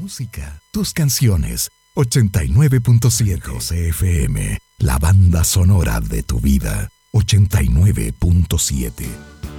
música, tus canciones. 89.7 CFM, la banda sonora de tu vida. 89.7.